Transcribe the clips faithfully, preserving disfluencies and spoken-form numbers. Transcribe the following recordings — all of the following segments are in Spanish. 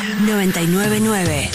noventa y nueve punto nueve.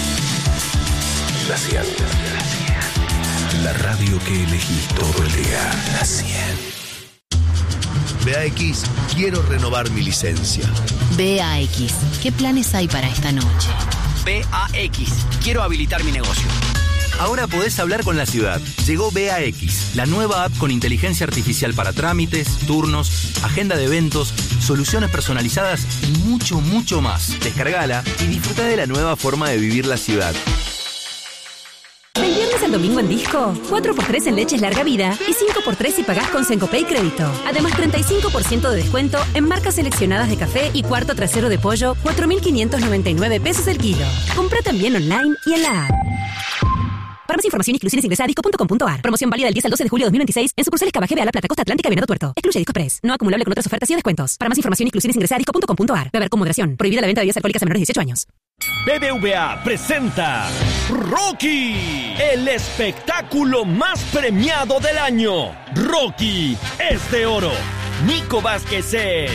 La cien. La radio que elegís todo el día. La cien. B A X, quiero renovar mi licencia. B A X, ¿qué planes hay para esta noche? B A X, quiero habilitar mi negocio. Ahora podés hablar con la ciudad. Llegó B A X, la nueva app con inteligencia artificial para trámites, turnos, agenda de eventos, soluciones personalizadas y mucho, mucho más. Descargala y disfruta de la nueva forma de vivir la ciudad. Del viernes al domingo en Disco, cuatro por tres en leches larga vida y cinco por tres si pagás con Sencopay Crédito. Además, treinta y cinco por ciento de descuento en marcas seleccionadas de café y cuarto trasero de pollo, cuatro mil quinientos noventa y nueve pesos el kilo. Compra también online y en la app. Para más información y exclusiones ingresa a disco punto com punto a r. Promoción válida del diez al doce de julio de dos mil veintiséis en sucursales Cava G B A La Plata, Costa Atlántica y Venado Tuerto. Excluye Disco Express. No acumulable con otras ofertas y descuentos. Para más información y exclusiones ingresa a disco punto com punto a r. Beber con moderación. Prohibida la venta de bebidas alcohólicas a menores de dieciocho años. B B V A presenta Rocky, el espectáculo más premiado del año. Rocky es de oro. Nico Vázquez es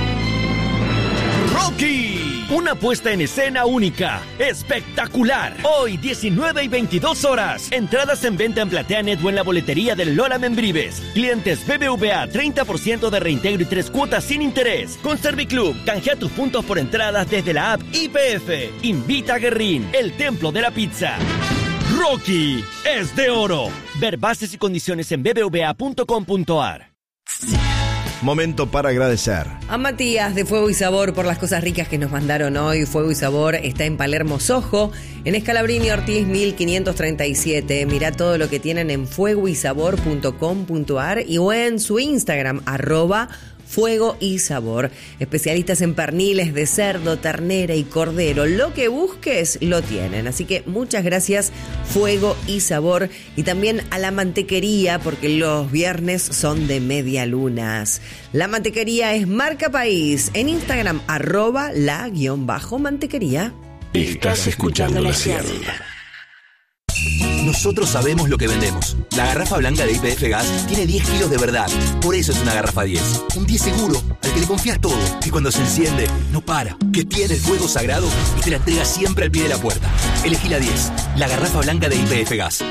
Rocky, una puesta en escena única, espectacular. Hoy, diecinueve y veintidós horas. Entradas en venta en PlateaNet o en la boletería del Lola Membrives. Clientes B B V A, treinta por ciento de reintegro y tres cuotas sin interés. Con Serviclub, canjea tus puntos por entradas desde la app I P F. Invita a Guerrín, el templo de la pizza. Rocky es de oro. Ver bases y condiciones en b b v a punto com punto a r. Momento para agradecer a Matías de Fuego y Sabor por las cosas ricas que nos mandaron hoy. Fuego y Sabor está en Palermo Sojo, en Scalabrini Ortiz mil quinientos treinta y siete. Mirá todo lo que tienen en fuego y sabor punto com punto a r y o en su Instagram, arroba Fuego y Sabor. Especialistas en perniles de cerdo, ternera y cordero. Lo que busques, lo tienen. Así que muchas gracias, Fuego y Sabor. Y también a La Mantequería, porque los viernes son de media lunas. La Mantequería es marca país. En Instagram, arroba la guión bajo mantequería. Estás escuchando La cien. Nosotros sabemos lo que vendemos. La garrafa blanca de Y P F Gas tiene diez kilos de verdad. Por eso es una garrafa diez. Un diez seguro, al que le confías todo. Que cuando se enciende, no para. Que tiene el fuego sagrado y te la entrega siempre al pie de la puerta. Elegí la diez. La garrafa blanca de Y P F Gas.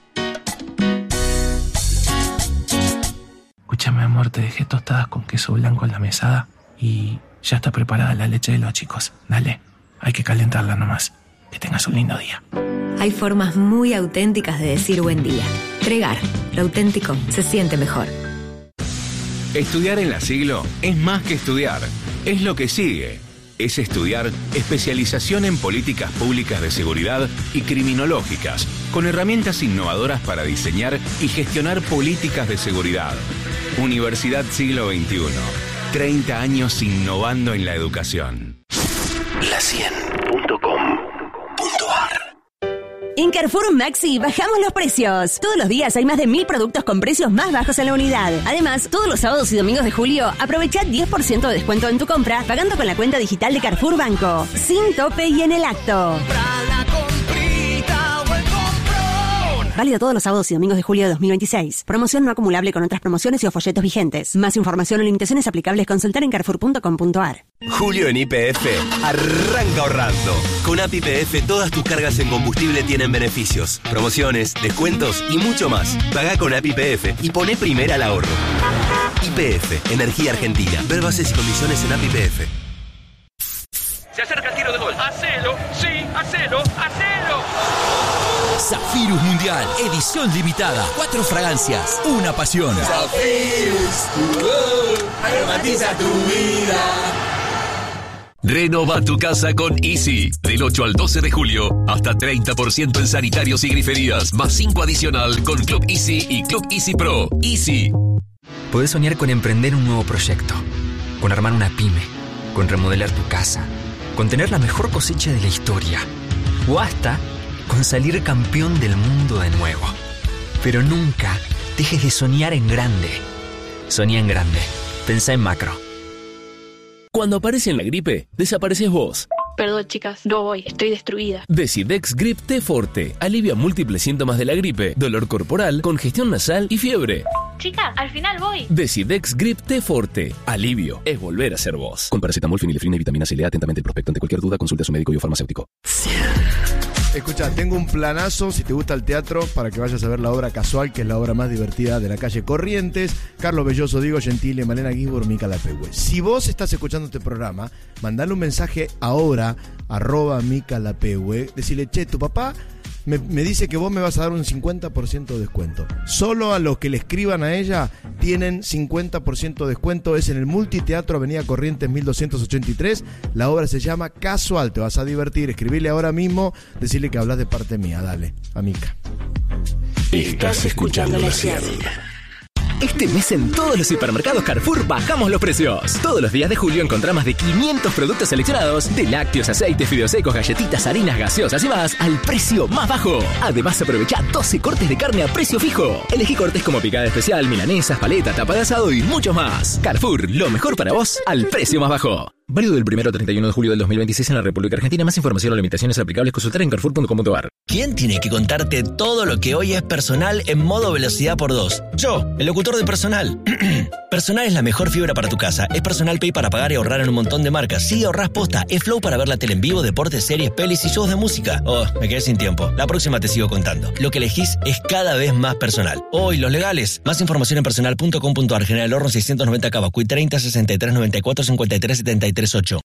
Escúchame, amor, te dejé tostadas con queso blanco en la mesada y ya está preparada la leche de los chicos. Dale, hay que calentarla nomás. Que tengas un lindo día. Hay formas muy auténticas de decir buen día. Tregar, lo auténtico se siente mejor. Estudiar en la Siglo es más que estudiar, es lo que sigue. Es estudiar especialización en políticas públicas de seguridad y criminológicas, con herramientas innovadoras para diseñar y gestionar políticas de seguridad. Universidad Siglo veintiuno. treinta años innovando en la educación. La cien punto com punto a r. En Carrefour Maxi bajamos los precios. Todos los días hay más de mil productos con precios más bajos en la unidad. Además, todos los sábados y domingos de julio, aprovecha diez por ciento de descuento en tu compra pagando con la cuenta digital de Carrefour Banco. Sin tope y en el acto. Válido todos los sábados y domingos de julio de dos mil veintiséis. Promoción no acumulable con otras promociones y o folletos vigentes. Más información o limitaciones aplicables consultar en carrefour punto com punto a r. Julio en Y P F arranca ahorrando. Con App Y P F todas tus cargas en combustible tienen beneficios, promociones, descuentos y mucho más. Pagá con App Y P F y poné primera al ahorro. Y P F, Energía Argentina. Ver bases y condiciones en App Y P F. Se acerca el tiro de gol. ¡Hacelo! ¡Sí! ¡Hacelo! ¡Hacelo! Zafirus Mundial, edición limitada. Cuatro fragancias, una pasión. Zafirus, tu voz, aromatiza tu vida. Renova tu casa con Easy. Del ocho al doce de julio, hasta treinta por ciento en sanitarios y griferías, más cinco adicional con Club Easy y Club Easy Pro. Easy. Podés soñar con emprender un nuevo proyecto, con armar una pyme, con remodelar tu casa, con tener la mejor cosecha de la historia, o hasta con salir campeón del mundo de nuevo. Pero nunca dejes de soñar en grande. Soñá en grande. Pensá en macro. Cuando aparece la gripe, desapareces vos. Perdón, chicas, no voy, estoy destruida. Decidex Grip T Forte. Alivia múltiples síntomas de la gripe, dolor corporal, congestión nasal y fiebre. Chicas, al final voy. Decidex Grip T Forte. Alivio es volver a ser vos. Con paracetamol, fenilefrina y vitamina C. Lea atentamente el prospecto. Ante cualquier duda, consulte a su médico y o farmacéutico. Escucha, tengo un planazo, si te gusta el teatro, para que vayas a ver la obra Casual, que es la obra más divertida de la calle Corrientes. Carlos Belloso, Diego Gentile, Malena Guibor, Mica Lapehue. Si vos estás escuchando este programa, mandale un mensaje ahora, arroba Mica Lapehue, decirle, che, tu papá me, me dice que vos me vas a dar un cincuenta por ciento de descuento. Solo a los que le escriban a ella tienen cincuenta por ciento de descuento. Es en el Multiteatro Avenida Corrientes mil doscientos ochenta y tres. La obra se llama Casual. Te vas a divertir. Escribile ahora mismo, decirle que hablas de parte mía. Dale, a Mica. Estás escuchando La cien. Este mes en todos los supermercados Carrefour bajamos los precios. Todos los días de julio encontrá más de quinientos productos seleccionados, de lácteos, aceites, fideos secos, galletitas, harinas, gaseosas y más, al precio más bajo. Además, aprovecha doce cortes de carne a precio fijo. Elegí cortes como picada especial, milanesas, paleta, tapa de asado y mucho más. Carrefour, lo mejor para vos al precio más bajo. Válido del primero al treinta y uno de julio del dos mil veintiséis en la República Argentina. Más información o limitaciones aplicables consultar en carrefour punto com punto a r. ¿Quién tiene que contarte todo lo que hoy es personal en modo velocidad por dos? Yo, el locutor de Personal. Personal es la mejor fibra para tu casa. Es Personal Pay para pagar y ahorrar en un montón de marcas. Sí, ahorrás posta. Es Flow para ver la tele en vivo, deportes, series, pelis y shows de música. Oh, me quedé sin tiempo. La próxima te sigo contando. Lo que elegís es cada vez más personal. Hoy, los legales. Más información en personal punto com punto a r. General Horno seiscientos noventa Cavacuy treinta sesenta y tres noventa y cuatro cincuenta y tres setenta y tres ocho.